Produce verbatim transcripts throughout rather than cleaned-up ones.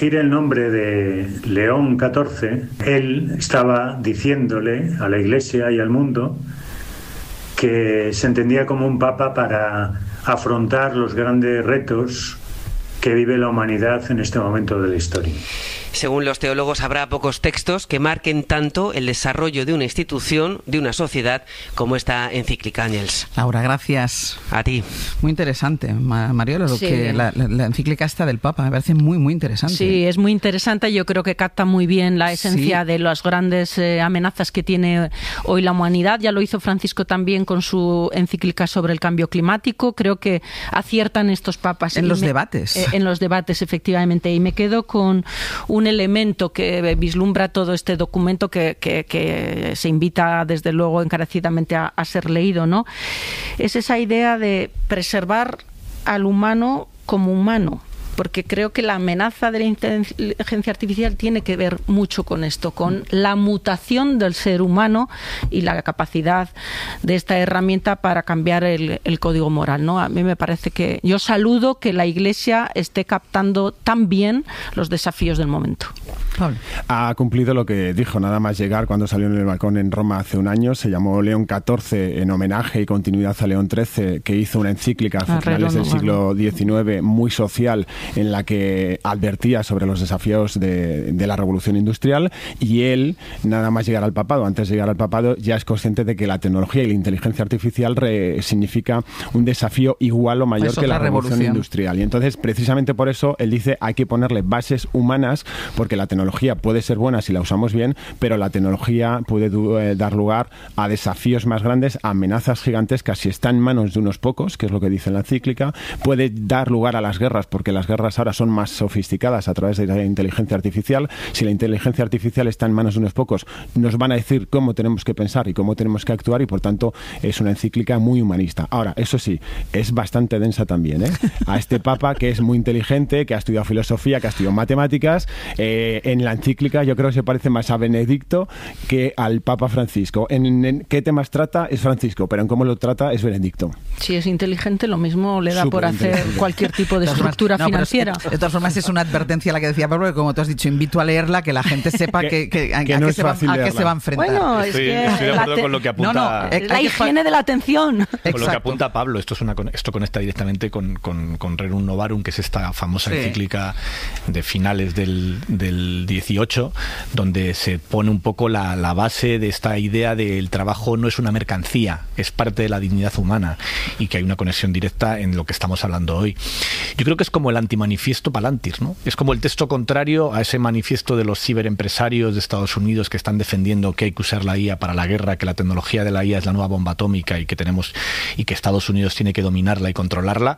decir el nombre de León catorce, él estaba diciéndole a la Iglesia y al mundo que se entendía como un papa para afrontar los grandes retos que vive la humanidad en este momento de la historia. Según los teólogos, habrá pocos textos que marquen tanto el desarrollo de una institución, de una sociedad, como esta encíclica, Ángels. Laura, gracias. A ti. Muy interesante, Mariola, lo sí. que la, la, la encíclica esta del Papa, me parece muy, muy interesante. Sí, es muy interesante. Yo creo que capta muy bien la esencia sí. de las grandes eh, amenazas que tiene hoy la humanidad. Ya lo hizo Francisco también con su encíclica sobre el cambio climático. Creo que aciertan estos papas. En los me, debates. Eh, en los debates, efectivamente. Y me quedo con un elemento que vislumbra todo este documento que, que, que se invita desde luego encarecidamente a, a ser leído, ¿no? Es esa idea de preservar al humano como humano, porque creo que la amenaza de la inteligencia artificial tiene que ver mucho con esto, con la mutación del ser humano y la capacidad de esta herramienta para cambiar el, el código moral, ¿no? A mí me parece que yo saludo que la Iglesia esté captando tan bien los desafíos del momento. Pablo. Ha cumplido lo que dijo nada más llegar cuando salió en el balcón en Roma hace un año. Se llamó León catorce en homenaje y continuidad a León trece, que hizo una encíclica a finales del siglo diecinueve muy social, en la que advertía sobre los desafíos de, de la revolución industrial, y él, nada más llegar al papado, antes de llegar al papado, ya es consciente de que la tecnología y la inteligencia artificial re, significa un desafío igual o mayor es que la revolución, revolución industrial. Y entonces, precisamente por eso, él dice hay que ponerle bases humanas, porque la tecnología puede ser buena si la usamos bien, pero la tecnología puede eh, dar lugar a desafíos más grandes, a amenazas gigantescas si está en manos de unos pocos, que es lo que dice la encíclica. Puede dar lugar a las guerras, porque las guerras ahora son más sofisticadas a través de la inteligencia artificial. Si la inteligencia artificial está en manos de unos pocos, nos van a decir cómo tenemos que pensar y cómo tenemos que actuar, y por tanto es una encíclica muy humanista. Ahora, eso sí, es bastante densa también, ¿eh? A este papa, que es muy inteligente, que ha estudiado filosofía, que ha estudiado matemáticas, eh, en la encíclica yo creo que se parece más a Benedicto que al Papa Francisco. En, en qué temas trata es Francisco, pero en cómo lo trata es Benedicto. Si es inteligente, lo mismo le da por hacer cualquier tipo de estructura no, financiera. De todas formas, es una advertencia a la que decía Pablo, que como tú has dicho, invito a leerla, que la gente sepa que, que, que, que a, no qué se va, a qué se va a enfrentar. Bueno, estoy, es que estoy de acuerdo te... con lo que apunta... No, no, eh, la higiene de la atención. Con Exacto. lo que apunta Pablo, esto, es una, esto conecta directamente con, con, con Rerum Novarum, que es esta famosa sí. encíclica de finales del, del dieciocho, donde se pone un poco la, la base de esta idea de el trabajo no es una mercancía, es parte de la dignidad humana, y que hay una conexión directa en lo que estamos hablando hoy. Yo creo que es como el antimanifiesto Palantir, ¿no? Es como el texto contrario a ese manifiesto de los ciberempresarios de Estados Unidos que están defendiendo que hay que usar la I A para la guerra, que la tecnología de la I A es la nueva bomba atómica y que tenemos y que Estados Unidos tiene que dominarla y controlarla,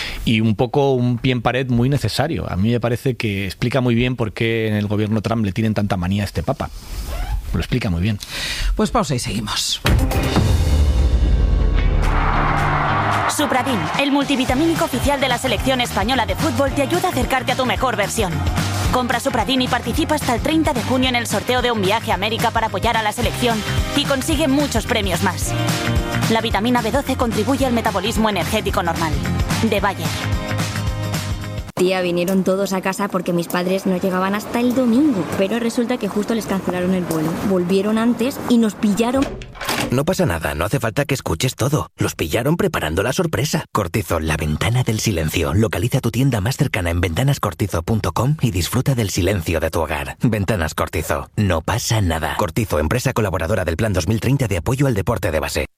y un poco un pie en pared muy necesario. A mí me parece que explica muy bien por qué en el gobierno Trump le tienen tanta manía a este papa. Lo explica muy bien. Pues pausa y seguimos. Supradin, el multivitamínico oficial de la selección española de fútbol, te ayuda a acercarte a tu mejor versión. Compra Supradin y participa hasta el treinta de junio en el sorteo de un viaje a América para apoyar a la selección y consigue muchos premios más. La vitamina B doce contribuye al metabolismo energético normal. De Bayer. Tía, vinieron todos a casa porque mis padres no llegaban hasta el domingo, pero resulta que justo les cancelaron el vuelo. Volvieron antes y nos pillaron... No pasa nada, no hace falta que escuches todo. Los pillaron preparando la sorpresa. Cortizo, la ventana del silencio. Localiza tu tienda más cercana en ventanas cortizo punto com y disfruta del silencio de tu hogar. Ventanas Cortizo, no pasa nada. Cortizo, empresa colaboradora del Plan dos mil treinta de apoyo al deporte de base.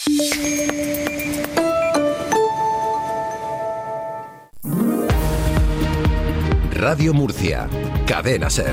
Radio Murcia, Cadena SER.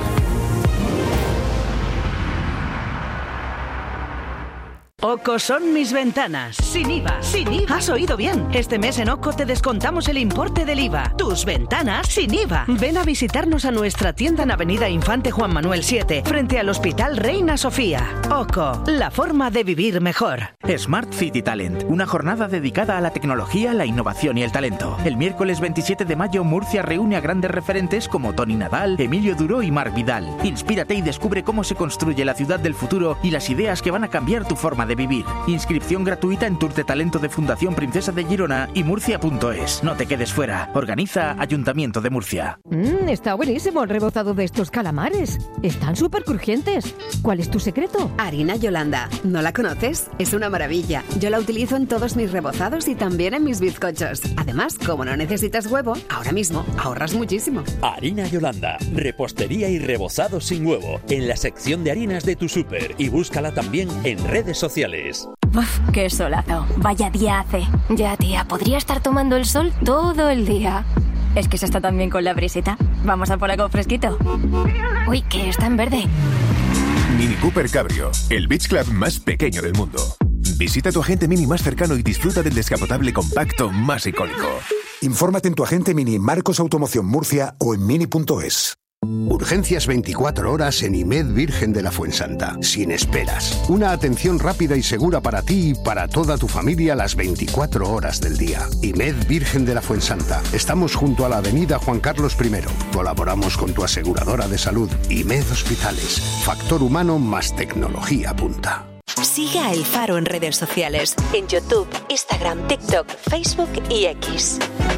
OCO son mis ventanas. Sin I V A. Sin I V A. Has oído bien. Este mes en OCO te descontamos el importe del I V A. Tus ventanas sin I V A. Ven a visitarnos a nuestra tienda en Avenida Infante Juan Manuel siete, frente al Hospital Reina Sofía. OCO, la forma de vivir mejor. Smart City Talent, una jornada dedicada a la tecnología, la innovación y el talento. El miércoles veintisiete de mayo, Murcia reúne a grandes referentes como Tony Nadal, Emilio Duró y Marc Vidal. Inspírate y descubre cómo se construye la ciudad del futuro y las ideas que van a cambiar tu forma de de vivir. Inscripción gratuita en Tour de Talento de Fundación Princesa de Girona y murcia punto es. No te quedes fuera. Organiza Ayuntamiento de Murcia. Mmm, está buenísimo el rebozado de estos calamares. Están súper crujientes. ¿Cuál es tu secreto? Harina Yolanda. ¿No la conoces? Es una maravilla. Yo la utilizo en todos mis rebozados y también en mis bizcochos. Además, como no necesitas huevo, ahora mismo ahorras muchísimo. Harina Yolanda. Repostería y rebozado sin huevo. En la sección de harinas de tu súper. Y búscala también en redes sociales. Uf, qué solazo. Vaya día hace. Ya, tía, podría estar tomando el sol todo el día. Es que se está tan bien con la brisita. Vamos a por algo fresquito. Uy, que está en verde. Mini Cooper Cabrio, el beach club más pequeño del mundo. Visita tu agente Mini más cercano y disfruta del descapotable compacto más icónico. Infórmate en tu agente Mini Marcos Automoción Murcia o en mini punto es. Urgencias veinticuatro horas en IMED Virgen de la Fuensanta. Sin esperas. Una atención rápida y segura para ti y para toda tu familia las veinticuatro horas del día. IMED Virgen de la Fuensanta. Estamos junto a la avenida Juan Carlos primero. Colaboramos con tu aseguradora de salud. IMED Hospitales. Factor humano más tecnología punta. Sigue a El Faro en redes sociales. En YouTube, Instagram, TikTok, Facebook y X.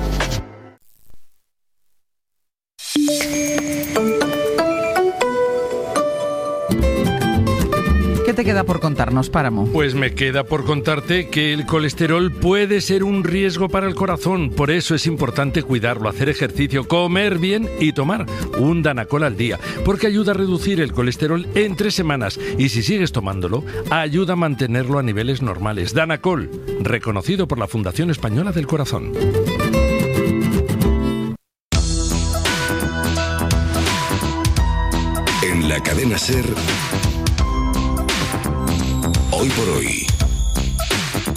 ¿Qué te queda por contarnos, Páramo? Pues me queda por contarte que el colesterol puede ser un riesgo para el corazón. Por eso es importante cuidarlo, hacer ejercicio, comer bien y tomar un Danacol al día, porque ayuda a reducir el colesterol en tres semanas y si sigues tomándolo, ayuda a mantenerlo a niveles normales. Danacol, reconocido por la Fundación Española del Corazón. En la cadena SER, Hoy por Hoy.